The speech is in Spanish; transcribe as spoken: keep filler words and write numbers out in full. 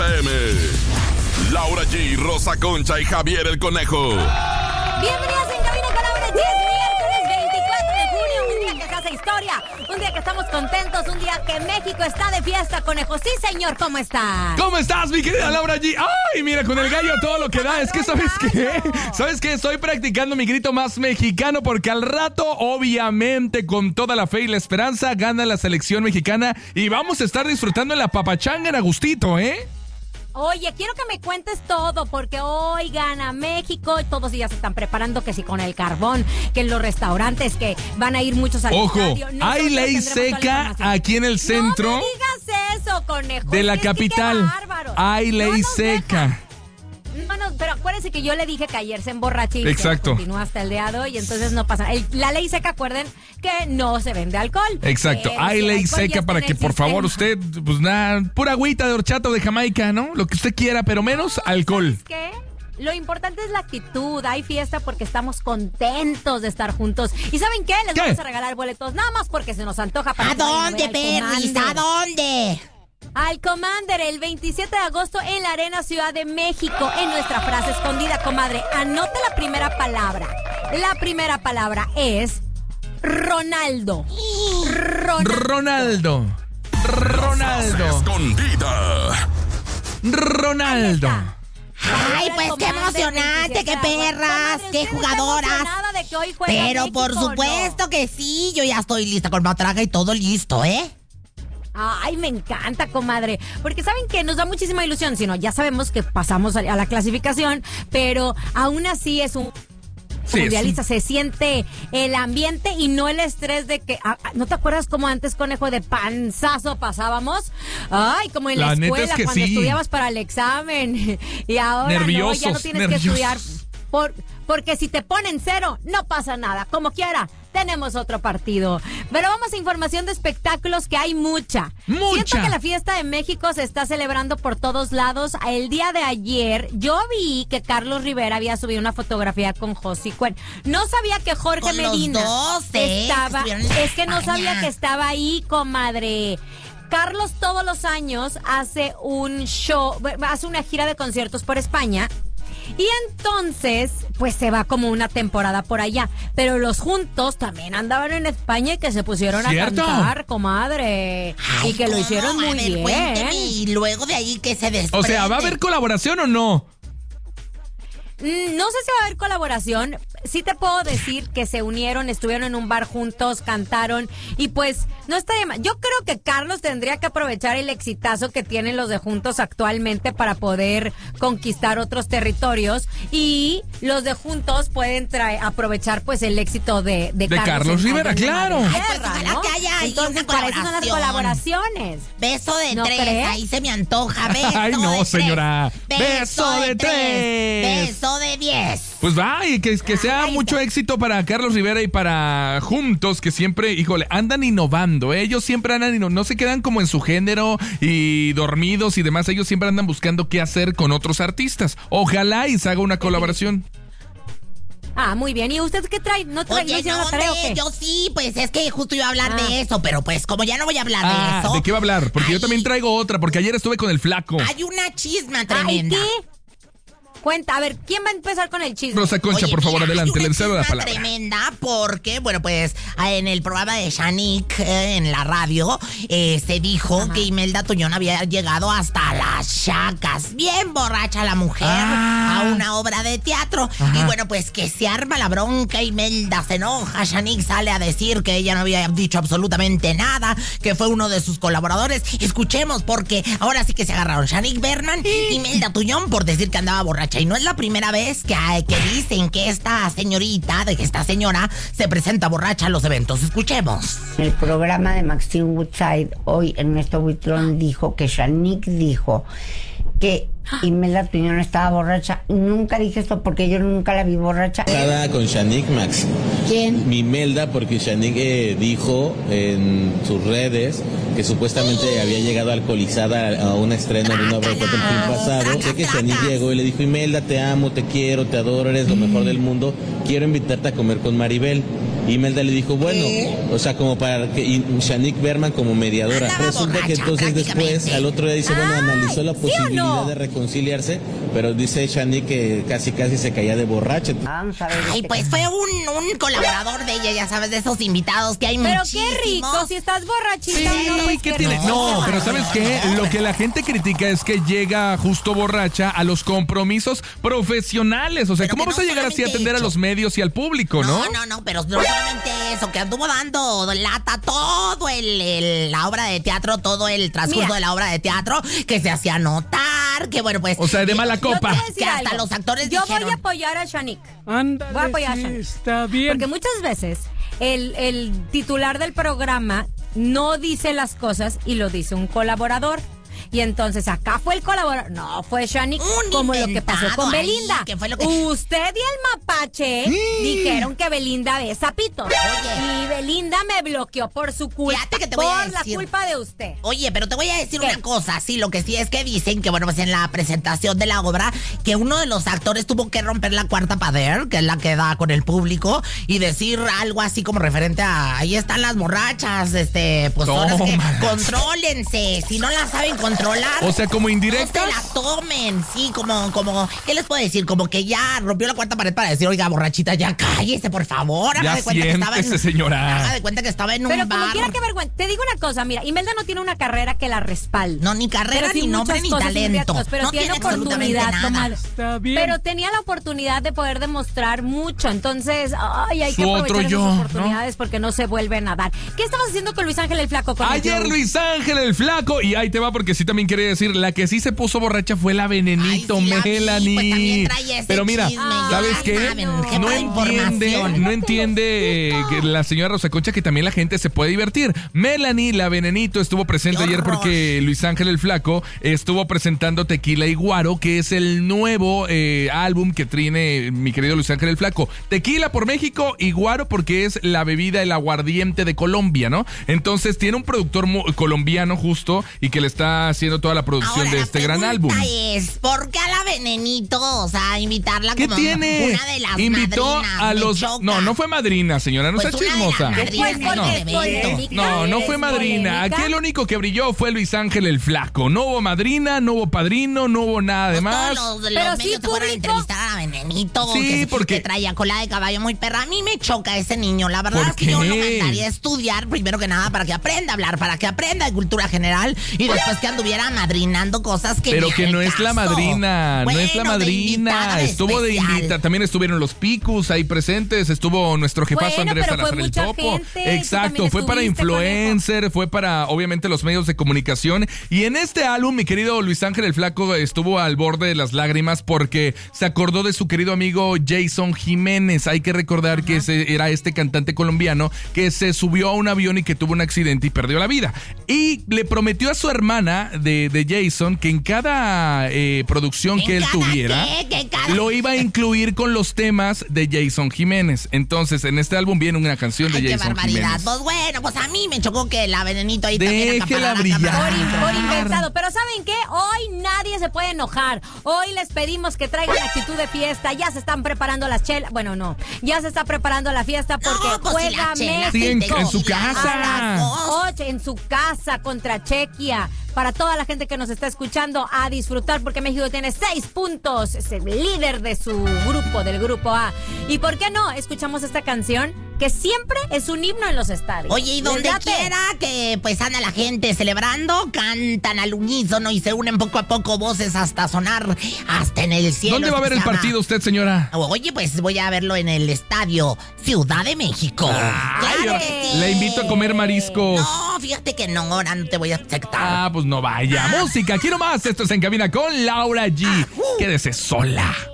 F M. Laura G, Rosa Concha y Javier el Conejo. Bienvenidos en Cabina con Laura G. Es miércoles veinticuatro de junio, un día que se hace historia, un día que estamos contentos, un día que México está de fiesta, Conejo. Sí, señor, ¿cómo estás? ¿Cómo estás, mi querida Laura G? ¡Ay, mira, con el gallo todo lo que da! Es que, ¿sabes qué? ¿Sabes qué? Estoy practicando mi grito más mexicano porque al rato, obviamente, con toda la fe y la esperanza, gana la selección mexicana y vamos a estar disfrutando en la papachanga en Agustito, ¿eh? Oye, quiero que me cuentes todo, porque hoy gana México y todos ya se están preparando, que si con el carbón, que en los restaurantes, que van a ir muchos al Ojo, estadio. hay ley seca aquí en el centro. No me digas eso, Conejo. De la es que capital. qué bárbaro. Hay ley no seca. Deja. No, no, pero acuérdense que yo le dije que ayer se emborracha y Exacto. continúa hasta el día de hoy, entonces no pasa. El, la ley seca, acuerden que no se vende alcohol. Exacto, Pero hay si ley alcohol seca ya para está que en el por favor sistema. usted, pues nada, pura agüita de horchata o de Jamaica, ¿no? Lo que usted quiera, pero menos alcohol. ¿Sabes qué? Lo importante es la actitud. Hay fiesta porque estamos contentos de estar juntos. ¿Y saben qué? Les ¿Qué? vamos a regalar boletos nada más porque se nos antoja para ¿A que vayan a dónde, ver al perris? Commander. ¿A dónde? Al Commander, el veintisiete de agosto en la Arena Ciudad de México, en nuestra frase escondida, comadre. Anota la primera palabra. La primera palabra es Ronaldo. Ronaldo. Ronaldo. Ronaldo. Escondida. Ronaldo. Ay, pues qué emocionante, qué perras, qué jugadoras. Pero por supuesto que sí, yo ya estoy lista con matraca y todo listo, ¿eh? Ay, me encanta, comadre. Porque saben que nos da muchísima ilusión. Si no, ya sabemos que pasamos a la clasificación, pero aún así es un Sí, mundialista. sí. Se siente el ambiente y no el estrés de que... ah, ¿no te acuerdas como antes, Conejo, de panzazo pasábamos? Ay, como en la, La neta escuela, es que cuando sí. estudiabas para el examen. Y ahora Nerviosos, no, ya no tienes nerviosos. que estudiar. Por, porque si te ponen cero, no pasa nada. Como quiera, tenemos otro partido. Pero vamos a información de espectáculos, que hay mucha. Mucha. Siento que la fiesta de México se está celebrando por todos lados. El día de ayer yo vi que Carlos Rivera había subido una fotografía con Josie Cuen. No sabía que Jorge Con los Medina dos, ¿eh? estaba. Que estuvieron en Es que no España. sabía que estaba ahí, comadre. Carlos todos los años hace un show, hace una gira de conciertos por España. Y entonces, pues se va como una temporada por allá. Pero los juntos también andaban en España y que se pusieron ¿Cierto? a cantar, comadre. Ay, y que lo ¿cómo? hicieron muy A ver, bien. cuénteme, y luego de ahí que se desprende. O sea, ¿va a haber colaboración o no? Mm, No sé si va a haber colaboración. Sí te puedo decir que se unieron, estuvieron en un bar juntos, cantaron y pues no estaría mal. Yo creo que Carlos tendría que aprovechar el exitazo que tienen los de Juntos actualmente para poder conquistar otros territorios, y los de Juntos pueden traer, aprovechar pues el éxito de, de, De Carlos en- Rivera, en la claro. tierra, Ay, pues, ojalá que haya ahí Entonces, una para eso son las colaboración. colaboraciones. Beso de ¿No tres, crees? ahí se me antoja. Beso Ay, no, de tres. señora. Beso de tres. Beso de diez. Pues va, y que, que sea Ay, mucho está. éxito para Carlos Rivera y para Juntos, que siempre, híjole, andan innovando, ¿eh? Ellos siempre andan innovando, no se quedan como en su género y dormidos y demás, ellos siempre andan buscando qué hacer con otros artistas. Ojalá y se haga una colaboración. Ah, muy bien. ¿Y usted qué trae? ¿No trae? ¿No Oye, hicieron no, la tarea o hombre, qué? yo sí, pues es que justo iba a hablar Ah. de eso, pero pues como ya no voy a hablar Ah, de eso. ¿de qué va a hablar? Porque yo Ay, también traigo otra, porque ayer estuve con el flaco. Hay una chisma Ay, tremenda. ¿qué? Cuenta, a ver, ¿quién va a empezar con el chisme? Rosa Concha, Oye, por favor, mira, adelante, hay le una cedo la chisma palabra. tremenda porque, bueno, pues en el programa de Shanique eh, en la radio eh, se dijo Ajá. que Imelda Tuñón había llegado hasta las Chacas, bien borracha la mujer, Ah. a una obra de teatro. Ajá. Y bueno, pues que se arma la bronca, Imelda se enoja, Shanique sale a decir que ella no había dicho absolutamente nada, que fue uno de sus colaboradores. Escuchemos, porque ahora sí que se agarraron Shanique Berman y Imelda Tuñón por decir que andaba borracha. Y no es la primera vez que, que dicen que esta señorita, de que esta señora se presenta borracha a los eventos. Escuchemos. En el programa de Maxine Woodside, hoy Ernesto Buitrón dijo que Shanique dijo que Imelda Tuñón estaba borracha. Nunca dije esto porque yo nunca la vi borracha. Nada con Shanique, Max. ¿Quién? Mi Imelda, porque Shanique eh, dijo en sus redes que supuestamente había llegado alcoholizada a un estreno de una obra de teatro el fin pasado. Sé que Shanique llegó y le dijo: Imelda, te amo, te quiero, te adoro, eres lo mejor del mundo. Quiero invitarte a comer con Maribel. Imelda le dijo, bueno, o sea, como para que y Shanique Berman como mediadora. Andaba Resulta que borracha, entonces después, prácticamente. al otro día dice, bueno, Ay, analizó la ¿sí o posibilidad no? de reconciliarse, pero dice Shanique que casi casi se caía de borracha. Vamos a ver. Ay, este pues fue un, un colaborador de ella, ya sabes, de esos invitados que hay Pero muchísimos. qué rico, si estás borrachita. Sí, no, pues, ¿qué qué tiene? rico. No, pero ¿sabes qué? Lo que la gente critica es que llega justo borracha a los compromisos profesionales. O sea, Pero ¿cómo que vas no a llegar así a solamente atender a hecho. los medios y al público, no? No, no, no, pero no solamente eso, que anduvo dando lata todo el, el- la obra de teatro, todo el transcurso Mira. de la obra de teatro, que se hacía notar, que bueno, pues... O sea, de mala Yo te voy a copa. decir Que hasta algo. los actores Yo dijeron- voy a apoyar a Shanique. Ándale, Voy a apoyar a sí, Shanique. está bien. Porque muchas veces el, el titular del programa no dice las cosas y lo dice un colaborador. Y entonces acá fue el colaborador, no fue Shanique, Un como lo que pasó con inventado ahí, Belinda. que fue lo que- Usted y el mapache dijeron que Belinda ve zapitos. Oye. Y Belinda me bloqueó por su culpa. Fíjate que te voy por a la decir. culpa de usted. Oye, pero te voy a decir ¿Qué? una cosa, sí, lo que sí es que dicen que, bueno, pues en la presentación de la obra, que uno de los actores tuvo que romper la cuarta pared, que es la que da con el público, y decir algo así como referente a, ahí están las borrachas, este, pues ahora es que Tómalas. contrólense, si no las saben controlar. O sea, como no se indirectas. la tomen, sí, como, como, ¿qué les puedo decir? Como que ya rompió la cuarta pared para decir, oiga, borrachita, ya cállese, por favor. Haga Ya de cuenta que estaba en, siéntese, señora. Haga de cuenta que estaba en un Pero como bar. quiera que vergüenza. Te digo una cosa, mira, Imelda no tiene una carrera que la respalde. No, ni carrera, Pero sí ni nombre, muchas ni cosas talento. indirectas, pero No tiene tiene absolutamente oportunidad, nada. comadre. Está bien. Pero tenía la oportunidad de poder demostrar mucho. Entonces, ay, hay Su que otro aprovechar yo, esas ¿no? oportunidades porque no se vuelven a dar. ¿Qué estabas haciendo con Luis Ángel el Flaco? Con el Ayer Joe? Luis Ángel el Flaco, y ahí te va porque sí también quería decir, la que sí se puso borracha fue la Venenito, Ay, sí la vi, Melanie. pues también trae ese Pero mira, chisme, ya ¿sabes qué? saben, No, jefa de entiende, información. no entiende eh, que la señora Rosa Concha que también la gente se puede divertir. Melanie, la Venenito, estuvo presente ¡Qué ayer horror! porque Luis Ángel el Flaco estuvo presentando Tequila y Guaro, que es el nuevo eh, álbum que tiene mi querido Luis Ángel el Flaco. Tequila por México y Guaro porque es la bebida, el aguardiente de Colombia, ¿no? Entonces tiene un productor mu- colombiano justo y que le está haciendo toda la producción Ahora, de la este gran pregunta álbum. es, ¿por qué a la Venenito? O sea, invitarla ¿Qué como tiene? una de las Invitó madrinas, a me los... choca. No, no fue madrina, señora, no Pues sea una de las chismosa. madrinas Pues del porque es evento. polémica, No, no es fue madrina. polémica. Aquí el único que brilló fue Luis Ángel el Flaco. No hubo madrina, no hubo padrino, no hubo nada de Pues más. todos los, Pero los sí medios se fueron a público. entrevistar a la Venenito, Sí, que, porque- que traía cola de caballo muy perra. A mí me choca ese niño, la verdad ¿Por es que yo lo qué? mandaría a estudiar, primero que nada, para que aprenda a hablar, para que aprenda de cultura general, y después que anduviera madrinando cosas que Pero ni que al no es la caso. madrina, no es la Bueno, de invitada madrina. Estuvo de especial. invita, también estuvieron los Picus ahí presentes, estuvo nuestro jefazo Bueno, Andrés pero fue Salazar el mucha Topo. gente, tú Exacto, también fue para estuviste, influencer, fue para obviamente los medios de comunicación. Y en este álbum, mi querido Luis Ángel el Flaco estuvo al borde de las lágrimas porque se acordó de su querido amigo Jason Jiménez. Hay que recordar que ese era este cantante colombiano que se subió a un avión y que tuvo un accidente y perdió la vida. Y le prometió a su hermana de, de Jason que en cada eh, producción ¿En que él cada tuviera qué? ¿Qué cada lo iba a incluir con los temas de Jason Jiménez. Entonces, en este álbum viene una canción de Ay, qué Jason barbaridad. Jiménez. Pues bueno, pues a mí me chocó que la Venenito ahí también Déjela acaparara brillar. cámara. Por, in- por inventado. Pero ¿saben qué? Hoy nadie se puede enojar. Hoy les pedimos que traigan actitud de fiesta. Ya se están preparando las chelas. Bueno, no. Ya se está preparando la fiesta porque No, pues, si juega la chela, Sí, en- México. en su y la- casa. las dos. Oye, en su casa contra Chequia. Para toda la gente que nos está escuchando, a disfrutar porque México tiene seis puntos. Es el líder de su grupo, del grupo A. ¿Y por qué no? Escuchamos esta canción que siempre es un himno en los estadios. Oye, y donde ¿Les late? quiera que pues anda la gente celebrando, cantan al unísono y se unen poco a poco voces hasta sonar hasta en el cielo. ¿Dónde va a Esto ver el se llama- partido usted, señora? Oye, pues voy a verlo en el estadio Ciudad de México. ¡Claro que sí! Le invito a comer mariscos. No, fíjate que no, ahora no te voy a aceptar. Ah, pues no vaya. Música, aquí nomás. Esto es En Cabina con Laura G. Quédese sola.